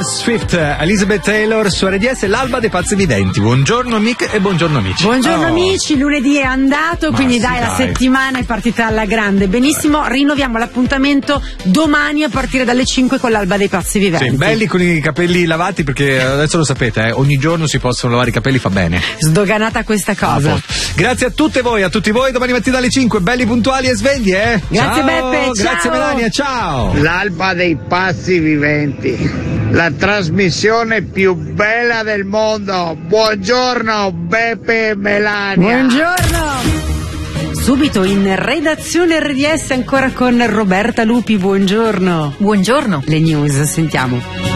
Swift, Elizabeth Taylor su RDS, l'alba dei pazzi viventi. Buongiorno Mick e buongiorno amici. Buongiorno amici, lunedì è andato, quindi la settimana è partita alla grande. Benissimo, rinnoviamo l'appuntamento domani a partire dalle 5 con l'alba dei pazzi viventi. Sì, belli con i capelli lavati, perché adesso lo sapete, ogni giorno si possono lavare i capelli, fa bene. Sdoganata questa cosa. Grazie a tutte voi, a tutti voi, domani mattina alle 5, belli puntuali e svegli, eh? Grazie ciao. Beppe, ciao. Grazie Melania, ciao. L'alba dei pazzi viventi, la trasmissione più bella del mondo. Buongiorno Beppe e Melania. Buongiorno. Subito in redazione RDS ancora con Roberta Lupi, buongiorno. Buongiorno. Le news, sentiamo.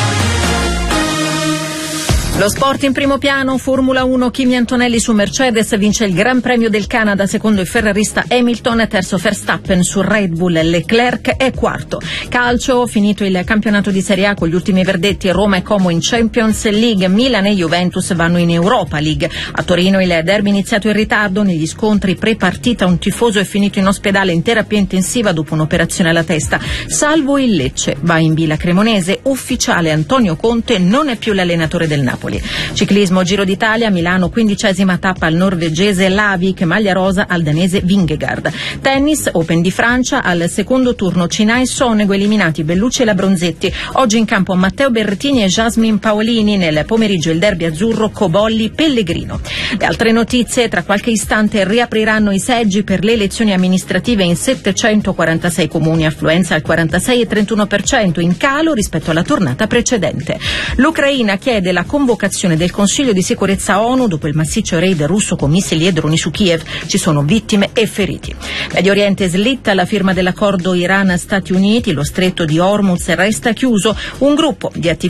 Lo sport in primo piano, Formula 1, Kimi Antonelli su Mercedes vince il Gran Premio del Canada, secondo il ferrarista Hamilton, terzo Verstappen su Red Bull, Leclerc è quarto. Calcio, finito il campionato di Serie A con gli ultimi verdetti, Roma e Como in Champions League, Milan e Juventus vanno in Europa League. A Torino il derby iniziato in ritardo, negli scontri pre-partita un tifoso è finito in ospedale in terapia intensiva dopo un'operazione alla testa. Salvo il Lecce, va in Villa Cremonese, ufficiale Antonio Conte non è più l'allenatore del Napoli. Ciclismo, Giro d'Italia, Milano 15ª tappa al norvegese Lavik, maglia rosa al danese Vingegaard. Tennis, Open di Francia, al secondo turno Cina e Sonego eliminati Bellucci e Labronzetti. Oggi in campo Matteo Berrettini e Jasmine Paolini, nel pomeriggio il derby azzurro Cobolli Pellegrino. Le altre notizie, tra qualche istante riapriranno i seggi per le elezioni amministrative in 746 comuni, affluenza al 46,31%, in calo rispetto alla tornata precedente. L'Ucraina chiede la convocazione del Consiglio di sicurezza ONU dopo il massiccio raid russo con missili e droni su Kiev. Ci sono vittime e feriti. Medio Oriente slitta la firma dell'accordo Iran-Stati Uniti, lo stretto di Hormuz resta chiuso. Un gruppo di attivisti